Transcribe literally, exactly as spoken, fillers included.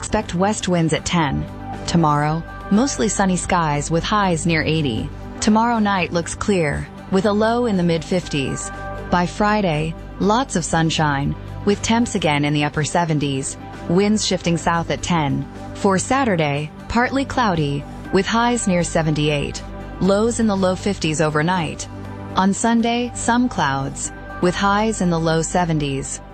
expect west winds at ten. Tomorrow, mostly sunny skies with highs near eighty. Tomorrow night looks clear, with a low in the mid fifties. By Friday, lots of sunshine, with temps again in the upper seventies, winds shifting south at ten. For Saturday, partly cloudy, with highs near seventy-eight, lows in the low fifties overnight. On Sunday, some clouds, with highs in the low seventies.